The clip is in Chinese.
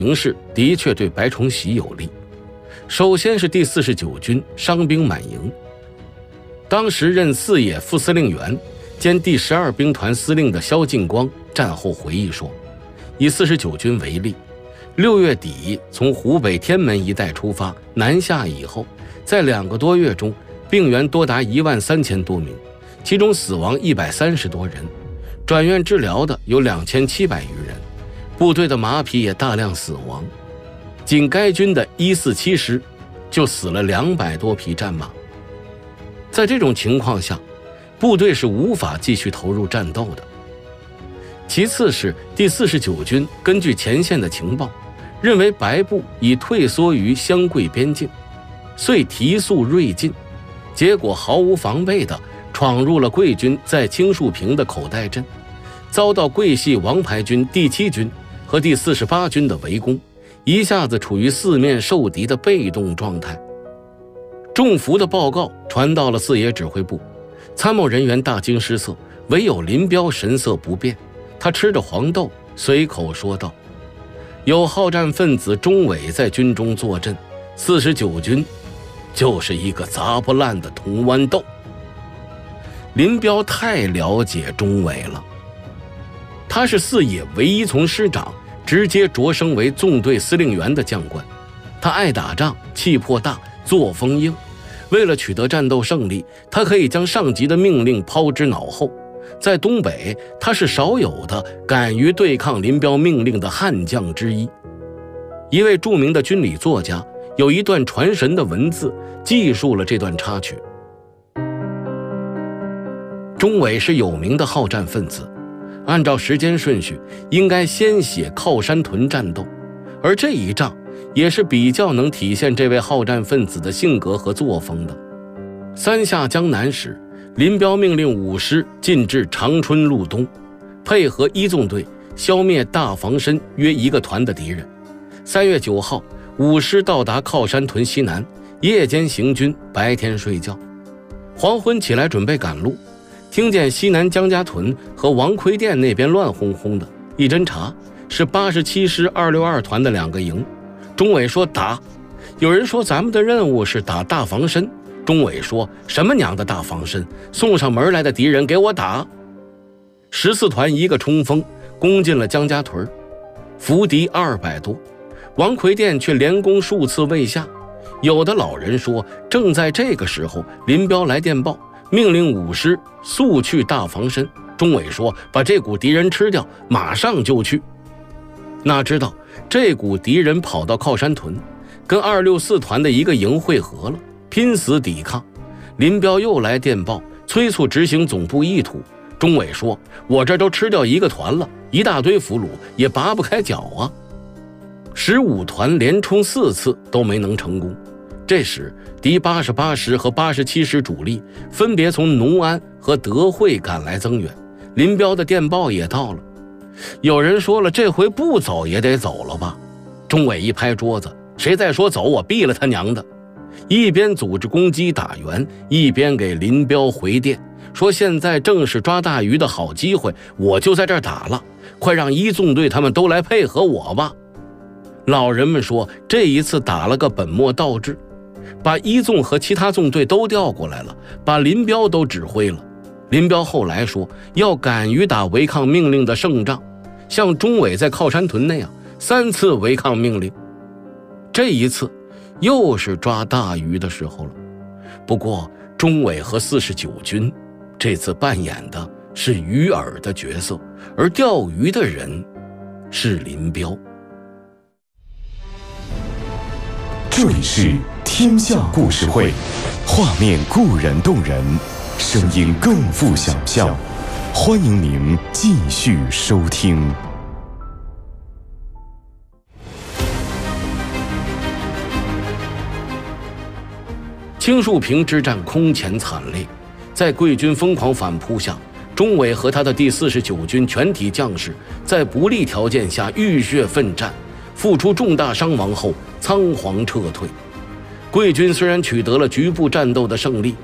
形势的确对白崇禧有利。首先是第49军伤兵满营，当时任4野副司令员兼第12兵团司令的萧劲光战后回忆说，以49军为例，6月底从湖北天门一带出发南下以后，在2个多月中病员多达13000多名，其中死亡130多人，转院治疗的有2700余人，部队的马匹也大量死亡，仅该军的147师就死了200多匹战马。在这种情况下，部队是无法继续投入战斗的。其次是第49军根据前线的情报，认为白部已退缩于湘桂边境，遂提速锐进，结果毫无防备地闯入了桂军在青树坪的口袋镇，遭到桂系王牌军第7军和第48军的围攻，一下子处于四面受敌的被动状态。中伏的报告传到了4野指挥部，参谋人员大惊失色，唯有林彪神色不变，他吃着黄豆随口说道，有好战分子钟伟在军中坐镇，49军就是一个砸不烂的铜豌豆。林彪太了解钟伟了，他是4野唯一从师长直接擢升为纵队司令员的将官，他爱打仗，气魄大，作风硬，为了取得战斗胜利，他可以将上级的命令抛之脑后。在东北，他是少有的敢于对抗林彪命令的悍将之一。一位著名的军理作家有一段传神的文字记述了这段插曲。钟伟是有名的好战分子，按照时间顺序应该先写靠山屯战斗，而这一仗也是比较能体现这位好战分子的性格和作风的。3下江南时，林彪命令5师进至长春路东，配合1纵队消灭大房参约1个团的敌人。3月9号，5师到达靠山屯西南，夜间行军，白天睡觉。黄昏起来准备赶路，听见西南江家屯和王奎店那边乱哄哄的，一侦查是87师262团的2个营。钟伟说打，有人说咱们的任务是打大房参，钟伟说什么娘的大房参，送上门来的敌人给我打。14团一个冲锋攻进了江家屯，伏敌200多，王奎店却连攻数次未下。有的老人说，正在这个时候，林彪来电报，命令5师速去大房参。钟伟说把这股敌人吃掉，马上就去。哪知道这股敌人跑到靠山屯，跟264团的一个营会合了，拼死抵抗。林彪又来电报，催促执行总部意图。钟伟说我这都吃掉1个团了，一大堆俘虏也拔不开脚啊。15团连冲4次都没能成功。这时第88师和87师主力分别从农安和德惠赶来增援，林彪的电报也到了。有人说了，这回不走也得走了吧？钟伟一拍桌子，谁再说走，我毙了他娘的！一边组织攻击打援，一边给林彪回电，说现在正是抓大鱼的好机会，我就在这儿打了，快让1纵队他们都来配合我吧。老人们说这一次打了个本末倒置，把1纵和其他纵队都调过来了，把林彪都指挥了。林彪后来说要敢于打违抗命令的胜仗，像钟伟在靠山屯那样3次违抗命令。这一次又是抓大鱼的时候了。不过钟伟和49军这次扮演的是鱼饵的角色，而钓鱼的人是林彪。 这里是天下故事会，画面固然动人，声音更富想象。欢迎您继续收听。 青树坪之战空前惨烈，在桂军疯狂反扑下，钟伟和他的第49军全体将士在不利条件下浴血奋战，付出重大伤亡后仓皇撤退。桂军虽然取得了局部战斗的胜利，